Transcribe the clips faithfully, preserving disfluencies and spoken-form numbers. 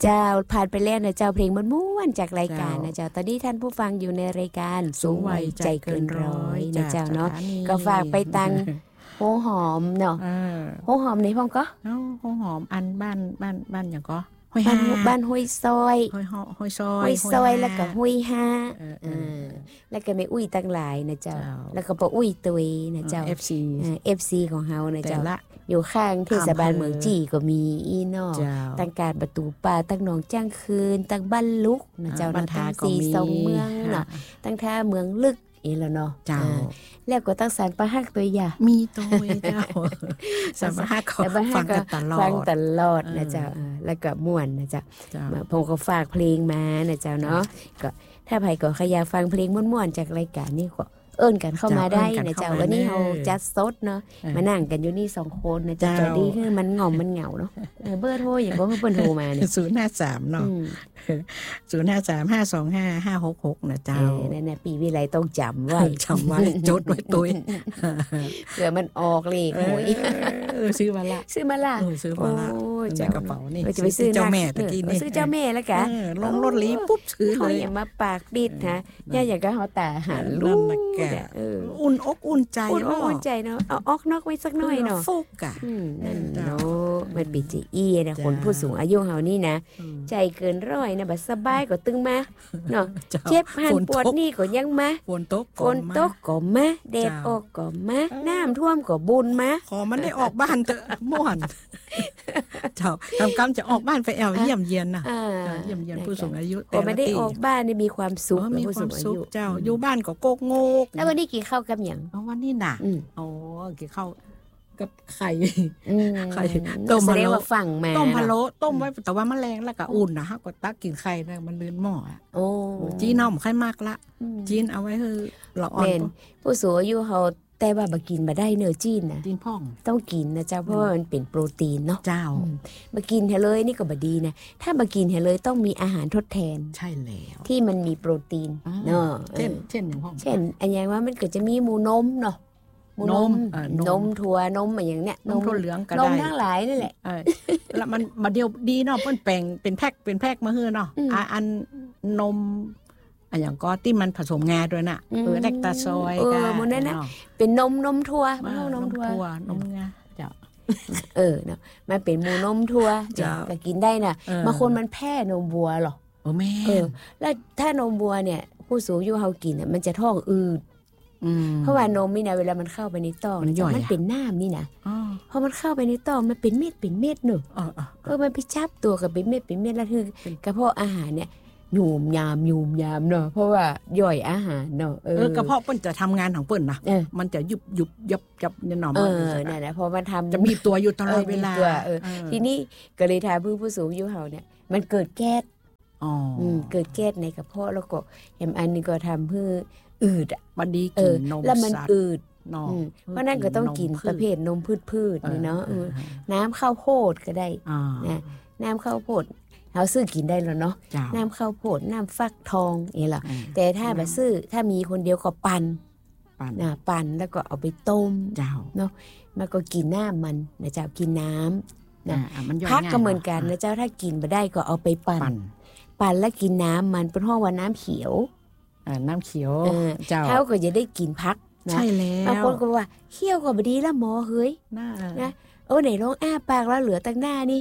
เจ้าผ่านไปแล้วนะเจ้าเพลงม้วนๆจากรายการนะเจ้าตอนนี้ท่านผู้ฟังอยู่ในรายการสูงวัยใจเกินร้อยนะเจ้าเนาะก็ฝากไปตังโหหอมเนาะโหหอมในพ่องก็โหหอมอันบ้านบ้านบ้านอย่างก็บ้านบ้านห้วยซอยห้วยห้วยซอยห้วยซอยแล้วก็ห้วยห้าเออแล้วก็แม่อุ้ยตั้งหลายนะเจ้าแล้วก็ป้าอุ้ยตุยนะเจ้าเอฟ ซีเอฟ ซี ของเฮานะเจ้าอยู่ข้างเทศบาลเมืองจีก็มีอีเนาะตั้งการประตูป่าตั้งหนองจ้างคืนตั้งบ้านลุกนะเจ้าตั้งสีทรงเมืองเนาะตั้งท่าเมืองลึกอีแล้วเนาะเจ้าแล้วก็ตั้งสารประหักตัวอย่ามีตัวเจ้าสารประหักก็ฟังกันตลอดฟังตลอดนะเจ้าแล้วก็ม่วนนะเจ้าผมก็ฝากเพลงมานะเจ้าเนาะก็ถ้าใครก็ใครอยากฟังเพลงม่วนๆจากรายการนี้ก็เอิ้นกันเข้ามาได้นะเจ้าวันนี้เฮาจัดสดเนาะมานั่งกันอยู่นี่สองคนนะเจ้าดีคือมันง่อมมันเหงาเนาะเบอร์โทรอย่างบ่เพิ่นโทรมาเนี่ยศูนย์ ห้า สามเนาะศูนย์ ห้า สาม ห้า สอง ห้า ห้า หก หกนะเจ้านั่นน่ะปีวิไลต้องจำไว้จำไว้จดไว้ตุ้ยเผื่อมันออกเลขโหยเออซื้อมาละซื้อมาละเออซื้อมาละในกระเป๋านี่จะไปซื้อเจ้าแม่ตะกี้นี่ซื้อเจ้าแม่แล้วกะลงรถลีปุ๊บซื้อเลยอย่ามาปากปิดนะย่าอยากก็เฮาตาหันลูกเอออุ่นอกอุ่นใจเนาะอุ่นใจเนาะเอาออกนอกไว้สักหน่อยเนาะฟุกอ่ะนั่นเนาะมันเป็นจิอี้นะคนผู้สูงอายุเฮานี่นะใจเกินร้อยนะบัดสบายก็ตึงมาเนาะเจ็บหันปวดนี่ก็ยังมาฝนตกฝนตกก็มาแดดออกก็มาน้ำท่วมก็บุญมาขอมันได้ออกบ้านเถอะม่วนเจ้าทำกรรมจะออกบ้านไปแอวเยี่ยมเยียนน่ะเยี่ยมเยียนผู้สูงอายุแต่ไม่ได้ออกบ้านนี่มีความสุขมีความสุขเจ้าอยู่บ้านก็โกกโงกแล้ววันนี้กินข้าวกับหยังวันนี้น่ะอ๋อกินข้าวกับไข่ไข่ต้มพะโล้ฝั่งมาต้มพะโล้ต้มไว้แต่ว่ามันแรงแล้วก็อุ่นนะฮะก็ตักกินไข่นะมันลื่นหม้อโอ้จีนเอาไข่มากละจีนเอาไว้คือละอ่อนผู้สูงอายุเขาแต่ว่าบ่กินบ่ได้เนื้อจีนนะจีนพ่องต้องกินนะเจ้าเพราะว่ามันเป็นโปรตีนเนาะเจ้าบ่กินให้เลยนี่ก็บ่ดีนะถ้าบ่กินให้เลยต้องมีอาหารทดแทนใช่แล้วที่มันมีโปรตีนเนาะเช่นเช่นอย่างพ่องเช่นอันอย่างว่ามันก็จะมีหมูนมเนาะนมนมถั่วนมอย่างเนี้ยนมถั่วเหลืองก็ได้นมทั้งหลายนั่นแหละแล้วมันมาเดียวดีเนาะเปิ้นแปลงเป็นแพ็คเป็นแพ็คมาเฮือเนาะอันนมอันอย่างก็ที่มันผสมงาด้วยน่ะเออแลคตาซอยก็เออมันนั่นน่ะเป็นนมนมถั่วนมถั่วนมงาเจ้าเออเนาะมันเป็นหมูนมถั่วก็กินได้น่ะบางคนมันแพ้นมวัวหรอโอ้แม่เออแล้วถ้านมวัวเนี่ยผู้สูงอายุเฮากินน่ะมันจะท้องอืดเพราะว่านมนี่นะเวลามันเข้าไปในท้องมันเป็นน้ำนี่นะพอมันเข้าไปในท้องมันเป็นเม็ดเป็นเม็ดเนอะเออมันไปจับตัวกับเป็นเม็ดเป็นเม็ดแล้วคือกระเพาะอาหารเนี่ยหยุ่มยามหยุ่มยามเนาะเพราะว่าย่อยอาหารเนาะเออกระเพาะเปิ้นจะทำงานของเปิ้นนะมันจะยุบยุบยับยับเนี่ยหน่อเออนั่นแหละพอมันทำจะมีตัวอยู่ตลอดเวลาทีนี้ก็เลยทาผู้ผู้สูงอายุเฮาเนี่ยมันเกิดแก๊สอ๋อเกิดแก๊สในกระเพาะแล้วก็แถมอันนึงก็ทำเพื่ออืดอ่ะมันดีกินนมแล้วมันอืดเพราะนั่นก็ต้องกินประเภทนมพืชๆนี่เนาะน้ำข้าวโพดก็ได้นะน้ำข้าวโพดเราซื้อกินได้แล้วเนาะน้ำข้าวโพดน้ำฟักทองนี่แหละแต่ถ้าแบบซื้อถ้ามีคนเดียวก็ปั่นนะปั่นแล้วก็เอาไปต้มเนาะมันก็กินน้ำมันนะเจ้ากินน้ำนะพักก็เหมือนกันนะเจ้าถ้ากินไม่ได้ก็เอาไปปั่นปั่นแล้วกินน้ำมันเป็นห้องว่าน้ำเขียวน้ำเขียวเจ้าเขาก็จะได้กินพักนะใช่แล้วบางคนก็ว่าเคี้ยวก็บ่ดีละหมอเฮ้ยนะโอ้ไหนลองอ้าปากแล้วเหลือตั้งหน้านี่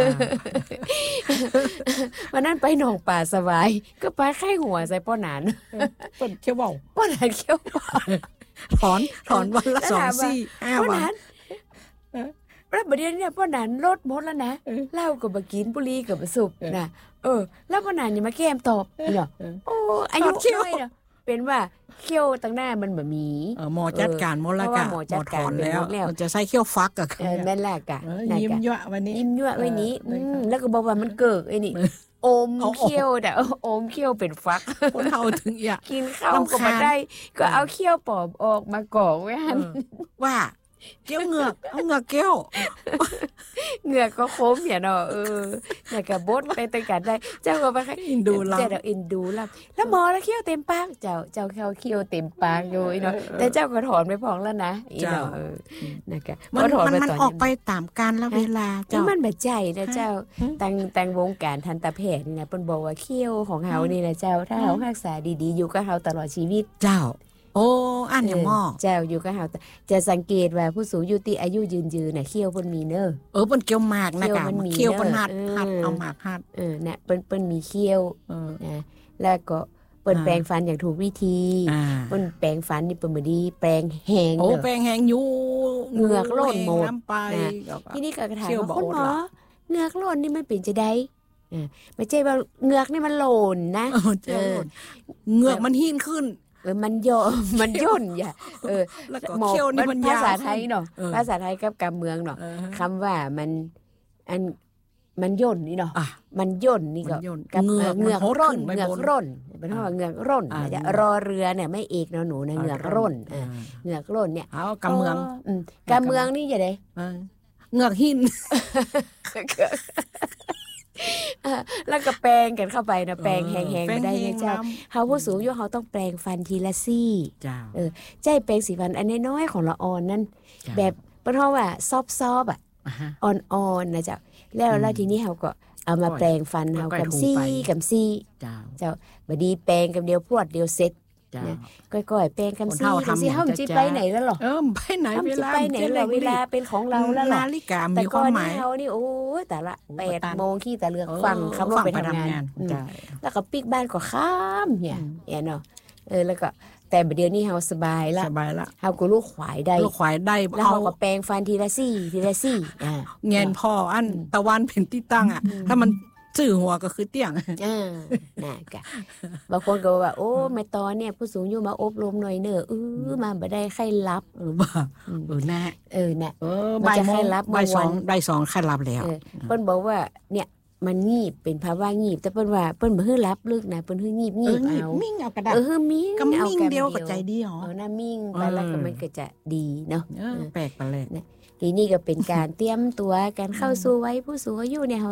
วันนั้นไปหนองป่าสบายก็ไปไข้หัวใส่ป้อหนานเปิ้นเคี้ยวเว้าป้อหนานเคี้ยวถอนถอนวันละสอง สี่ห้าวันแล้วบัดนี้เนี่ยป้อหนานลดหมดแล้วนะเหล้าก็บ่กินบุหรี่ก็บ่สูบนะเออแล้วป้อหนานอย่ามาแก้มตอบเนาะโอ้อายุน้อยเนาะเป็นว่าเขี้ยวตั้งหน้ามันแบบมีเออหมอจัดการหมดแล้วกะหมอจัดการแล้วมันจะใส่เขี้ยวฟักกะเออแม่นแหละกะยิ้มยั่ววันนี้ยิ้มยั่วไว้นี้แล้วก็บอกว่ามันเกิกไอ้นี่อมเขี้ยวแต่อมเขี้ยวเป็นฟักคนเฮาถึงอยากกินข้าวก็บ่ได้ก็เอาเขี้ยวปอบออกมากองไว้หั่นว่าเกี้ยวเหงือกเอาเหงือกเกี้ยวเหงือกก็คมอย่าเนาะเออแล้วก็บดไปแต่กันได้เจ้าก็ไปอินดูล่ะเจ้าอินดูล่ะแล้วหมอแล้วเคี้ยวเต็มปากเจ้าเจ้าเคี้ยวเคี้ยวเต็มปากอยู่เนาะแต่เจ้าก็ถอนไปพองแล้วนะอีเนาะเออนะคะมันมันออกไปตามกาลและเวลาเจ้ามันบ่ใจนะเจ้าตั้งตั้งวงการทันตแพทย์นี่นะเพิ่นบอกว่าเคี้ยวของเฮานี่นะเจ้าถ้าเฮารักษาดีๆอยู่กับเฮาตลอดชีวิตเจ้าโอ้อันอย่างหม้อเจ้าอยู่กับเฮาจะสังเกตว่าผู้สูงอายุที่อายุยืนๆน่ะเคี้ยวเพิ่นมีเน้อเออเพิ่นเคี้ยวหมากนะกะเคี้ยวเพิ่นหัดหัดเอาหมากหัดเออน่ะเพิ่นเพิ่นมีเคี้ยวนะแล้วก็เปิ้นแปรงฟันอย่างถูกวิธีเปิ้นแปรงฟันนี่เปิ้นบ่ดีแปรงแห้งโอ้แปรงแห้งอยู่เหงือกโล่นหมดทีนี้ก็ถามว่าคุณหมอเหงือกโล่นนี่มันเป็นจังได๋อ่าไม่ใช่ว่าเหงือกนี่มันโล่นนะเออเหงือกมันหินขึ้นเออมันย่อมันย่นอย่าเออแล้วก็เขี้ยวนี่มันภาษาไทยเนาะภาษาไทยกับการเมืองเนาะคำว่ามันอันมันย่นนี่เนาะมันย่นนี่ก็กับเหงือกเหงือกร่นเหงือกร่นเป็นคำว่าเหงือกร่นจะรอเรือเนี่ยไม่เอกเนาะหนูนะเหงือกร่นเหงือกร่นเนี่ยเอาการเมืองการเมืองนี่จะได้เหงือกหินแล้วก็แปรงกันเข้าไปนะแปรงแห้งๆมาได้เนี่ยเจ้าเฮาผู้สูงอายุเฮาต้องแปรงฟันทีละซี่เออใจแปรงสีฟันอันน้อยๆของละออนนั่นแบบเปิ้นเฮาว่าซอบๆอ่ะอ่อนๆนะเจ้าแล้วแล้วทีนี้เฮาก็เอามาแปรงฟันเฮากำซี่กำซี่เจ้าเจ้าบัดนี้แปรงกำเดียวพรวดเดียวเสร็จนะก้อยๆแปรงกำซี่กำซี่เฮาสิไปไหนแล้วหรอเออไปไหนเวลาไปไหนแล้วเวลาเป็นของเราแล้วล่ะนาฬิกามีความหมายแต่ก่อนเฮานี่โอ้ยแต่ละ แปดโมงขี้แต่เลือกฟังคำว่าไปทำงานแล้วก็ปิกบ้านก็ข้ามเนี่ยเนี่ยเนาะเออแล้วก็แต่เดี๋ยวนี้เฮาสบายละสบายละเฮาก็ลูกขวายได้ลูกขวายได้แล้วเฮาก็แปรงฟันทีละซี่ทีละซี่อ่าเงินพออันตะวันเป็นที่ตั้งอ่ะถ้ามันซื่อหัวก็คือเตี้ยงอ่าน่ะกะบางคนก็ว่าโอ้แม่ตอนเนี่ยผู้สูงอายุมาอบรมหน่อยเด้อเออมาบ่ได้ไข้ลับเออบ่เออแน่เออน่ะเออบ่ายโมงบ่ายสองบ่ายสองไข้ลับแล้วเพิ่นบอกว่าเนี่ยมันงีบเป็นภาวะงีบแต่เปิ้นว่าเปิ้นบ่ฮื้อรับลึกนะเปิ้นฮื้องีบงีบเอามิ่งเอากระดาษเออฮื้อมิ่งก็มิ่งเดียวก็ใจดีหรอเออน่ะมิ่งไปแล้วก็มันก็จะดีเนาะเออแปลกไปเลยทีนี้ก็เป็นการเตรียมตัวการเข้าสู่วัยผู้สูงอายุเนี่ย